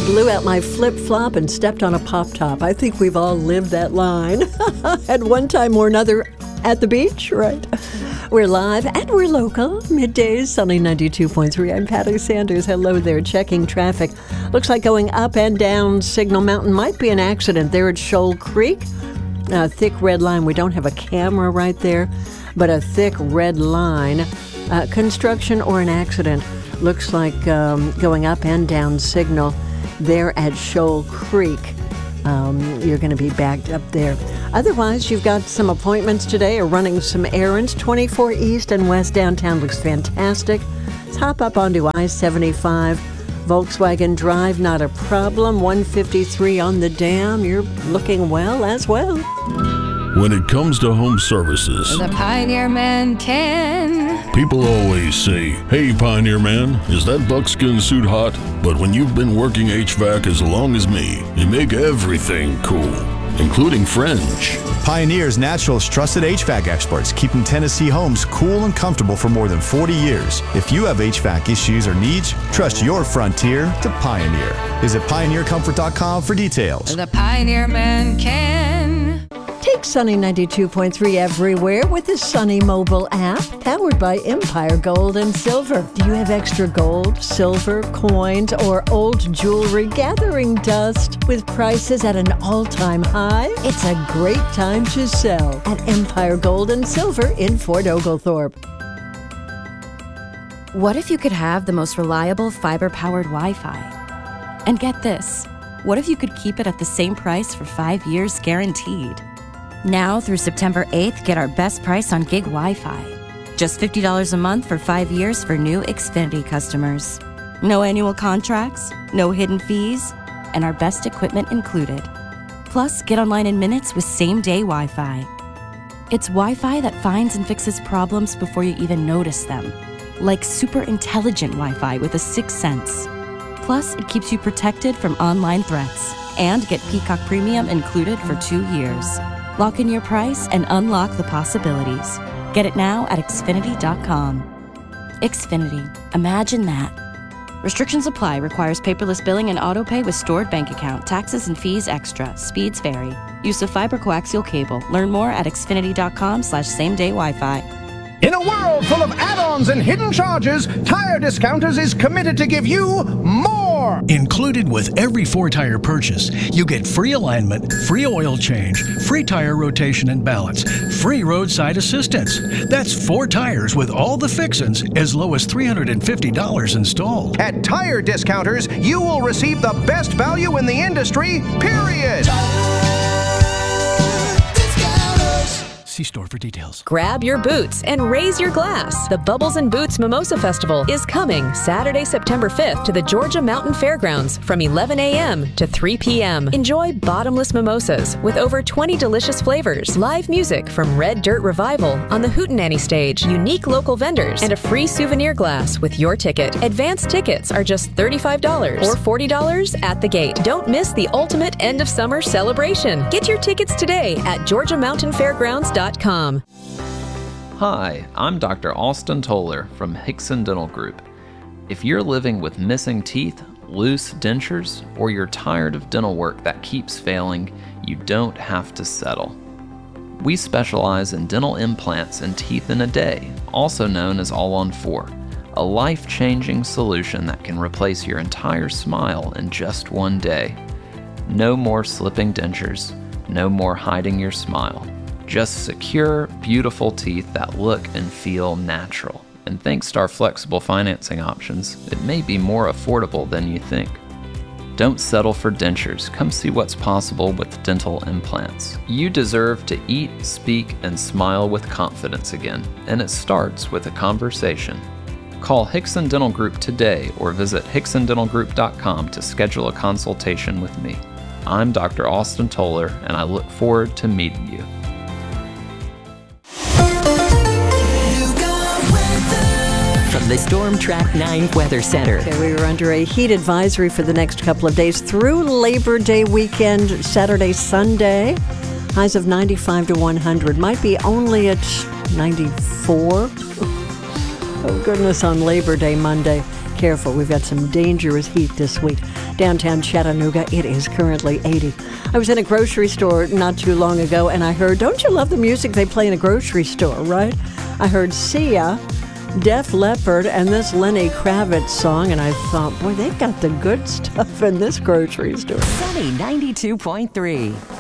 blew out my flip-flop and stepped on a pop-top. I think we've all lived that line at one time or another at the beach, right? We're live and we're local. Middays, Sunny 92.3. I'm Patty Sanders. Hello there. Checking traffic. Looks like going up and down Signal Mountain might be an accident there at Shoal Creek. A thick red line. We don't have a camera right there, but a thick red line. Construction or an accident. Looks like going up and down Signal there at Shoal Creek. You're going to be backed up there. Otherwise, you've got some appointments today or running some errands. 24 East and West downtown looks fantastic. Let's hop up onto I-75. Volkswagen Drive, not a problem. 153 on the dam. You're looking well as well. When it comes to home services, The Pioneer Man can. people always say, "Hey, Pioneer Man, is that buckskin suit hot?" But when you've been working HVAC as long as me, you make everything cool, including French. Pioneer's Natural's trusted HVAC experts, keeping Tennessee homes cool and comfortable for more than 40 years. If you have HVAC issues or needs, trust your frontier to Pioneer. Visit pioneercomfort.com for details. The Pioneer Man can. Take Sunny 92.3 everywhere with the Sunny mobile app, powered by Empire Gold and Silver. Do you have extra gold, silver, coins, or old jewelry gathering dust with prices at an all-time high? It's a great time to sell at Empire Gold and Silver in Fort Oglethorpe. What if you could have the most reliable fiber-powered Wi-Fi? And get this, what if you could keep it at the same price for 5 years guaranteed? Now through September 8th, get our best price on gig Wi-Fi. Just $50 a month for 5 years for new Xfinity customers. No annual contracts, no hidden fees, and our best equipment included. Plus, get online in minutes with same-day Wi-Fi. It's Wi-Fi that finds and fixes problems before you even notice them. Like super intelligent Wi-Fi with a sixth sense. Plus, it keeps you protected from online threats. And get Peacock Premium included for 2 years. Lock in your price and unlock the possibilities. Get it now at Xfinity.com. Xfinity. Imagine that. Restrictions apply. Requires paperless billing and autopay with stored bank account. Taxes and fees extra. Speeds vary. Use of fiber coaxial cable. Learn more at Xfinity.com/same-day Wi-Fi. In a world full of add-ons and hidden charges, Tire Discounters is committed to give you more. Included with every 4-tire purchase, you get free alignment, free oil change, free tire rotation and balance, free roadside assistance. That's 4 tires with all the fixins as low as $350 installed. At Tire Discounters, you will receive the best value in the industry, period. See store for details. Grab your boots and raise your glass. The Bubbles and Boots Mimosa Festival is coming Saturday, September 5th to the Georgia Mountain Fairgrounds from 11 a.m. to 3 p.m. Enjoy bottomless mimosas with over 20 delicious flavors, live music from Red Dirt Revival on the Hootenanny stage, unique local vendors, and a free souvenir glass with your ticket. Advanced tickets are just $35 or $40 at the gate. Don't miss the ultimate end of summer celebration. Get your tickets today at GeorgiaMountainFairgrounds.com. Hi, I'm Dr. Austin Toller from Hickson Dental Group. If you're living with missing teeth, loose dentures, or you're tired of dental work that keeps failing, you don't have to settle. We specialize in dental implants and teeth in a day, also known as All-on-4, a life-changing solution that can replace your entire smile in just one day. No more slipping dentures, no more hiding your smile. Just secure, beautiful teeth that look and feel natural. And thanks to our flexible financing options, it may be more affordable than you think. Don't settle for dentures. Come see what's possible with dental implants. You deserve to eat, speak, and smile with confidence again, and it starts with a conversation. Call Hickson Dental Group today or visit hicksondentalgroup.com to schedule a consultation with me. I'm Dr. Austin Toller, and I look forward to meeting you. From the Storm Track 9 Weather Center. Okay, we were under a heat advisory for the next couple of days through Labor Day weekend, Saturday, Sunday. Highs of 95 to 100. Might be only at 94. Oh, goodness, on Labor Day Monday. careful. We've got some dangerous heat this week. Downtown Chattanooga, it is currently 80. I was in a grocery store not too long ago, and I heard, don't you love the music they play in a grocery store, right? I heard Sia, Def Leppard, and this Lenny Kravitz song, and I thought, boy, they got the good stuff in this grocery store. Sunny 92.3.